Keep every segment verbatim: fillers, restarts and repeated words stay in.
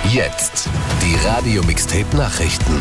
Jetzt die Radio Mixtape Nachrichten.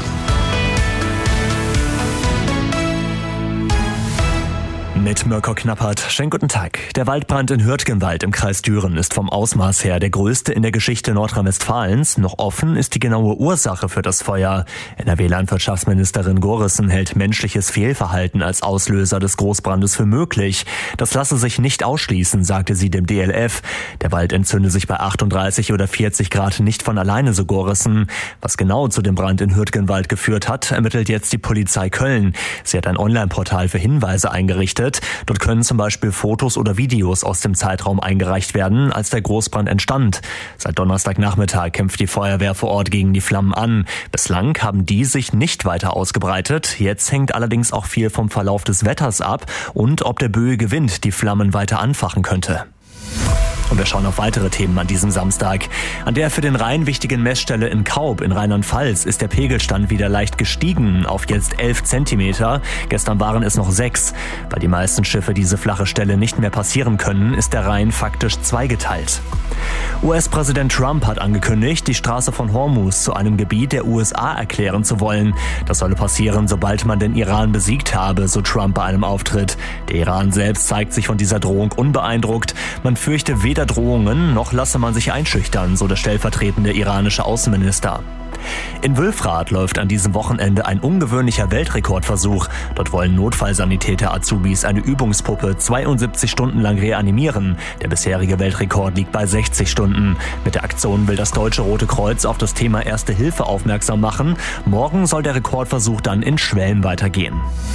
Mit Mirko Knappert. Schönen guten Tag. Der Waldbrand in Hürtgenwald im Kreis Düren ist vom Ausmaß her der größte in der Geschichte Nordrhein-Westfalens. Noch offen ist die genaue Ursache für das Feuer. N R W-Landwirtschaftsministerin Gorissen hält menschliches Fehlverhalten als Auslöser des Großbrandes für möglich. Das lasse sich nicht ausschließen, sagte sie dem D L F. Der Wald entzünde sich bei achtunddreißig oder vierzig Grad nicht von alleine, so Gorissen. Was genau zu dem Brand in Hürtgenwald geführt hat, ermittelt jetzt die Polizei Köln. Sie hat ein Online-Portal für Hinweise eingerichtet. Dort können zum Beispiel Fotos oder Videos aus dem Zeitraum eingereicht werden, als der Großbrand entstand. Seit Donnerstagnachmittag kämpft die Feuerwehr vor Ort gegen die Flammen an. Bislang haben die sich nicht weiter ausgebreitet. Jetzt hängt allerdings auch viel vom Verlauf des Wetters ab und ob der böige Wind die Flammen weiter anfachen könnte. Und wir schauen auf weitere Themen an diesem Samstag. An der für den Rhein wichtigen Messstelle in Kaub in Rheinland-Pfalz ist der Pegelstand wieder leicht gestiegen auf jetzt elf Zentimeter. Gestern waren es noch sechs. Weil die meisten Schiffe diese flache Stelle nicht mehr passieren können, ist der Rhein faktisch zweigeteilt. U S-Präsident Trump hat angekündigt, die Straße von Hormuz zu einem Gebiet der U S A erklären zu wollen. Das solle passieren, sobald man den Iran besiegt habe, so Trump bei einem Auftritt. Der Iran selbst zeigt sich von dieser Drohung unbeeindruckt. Man fürchte weder Drohungen, noch lasse man sich einschüchtern, so der stellvertretende iranische Außenminister. In Wülfrath läuft an diesem Wochenende ein ungewöhnlicher Weltrekordversuch. Dort wollen Notfallsanitäter-Azubis eine Übungspuppe zweiundsiebzig Stunden lang reanimieren. Der bisherige Weltrekord liegt bei sechzig Stunden. Mit der Aktion will das Deutsche Rote Kreuz auf das Thema Erste Hilfe aufmerksam machen. Morgen soll der Rekordversuch dann in Schwelm weitergehen.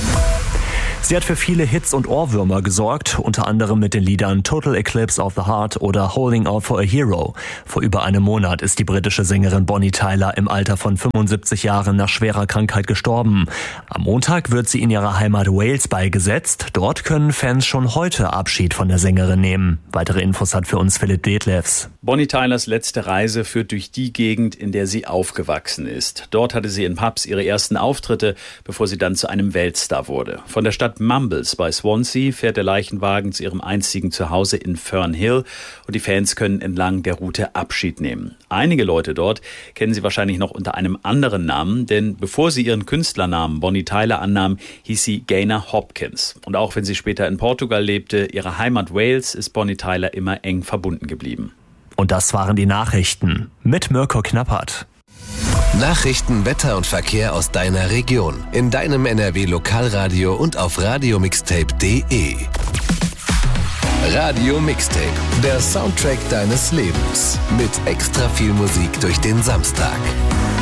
Sie hat für viele Hits und Ohrwürmer gesorgt, unter anderem mit den Liedern Total Eclipse of the Heart oder Holding Out for a Hero. Vor über einem Monat ist die britische Sängerin Bonnie Tyler im Alter von fünfundsiebzig Jahren nach schwerer Krankheit gestorben. Am Montag wird sie in ihrer Heimat Wales beigesetzt. Dort können Fans schon heute Abschied von der Sängerin nehmen. Weitere Infos hat für uns Philipp Detlefs. Bonnie Tylers letzte Reise führt durch die Gegend, in der sie aufgewachsen ist. Dort hatte sie in Pubs ihre ersten Auftritte, bevor sie dann zu einem Weltstar wurde. Von der Stadt Mumbles bei Swansea fährt der Leichenwagen zu ihrem einstigen Zuhause in Fernhill und die Fans können entlang der Route Abschied nehmen. Einige Leute dort kennen sie wahrscheinlich noch unter einem anderen Namen, denn bevor sie ihren Künstlernamen Bonnie Tyler annahm, hieß sie Gaynor Hopkins. Und auch wenn sie später in Portugal lebte, ihrer Heimat Wales, ist Bonnie Tyler immer eng verbunden geblieben. Und das waren die Nachrichten mit Mirko Knappert. Nachrichten, Wetter und Verkehr aus deiner Region. In deinem N R W Lokalradio und auf radiomixtape punkt de. Radio Mixtape, der Soundtrack deines Lebens. Mit extra viel Musik durch den Samstag.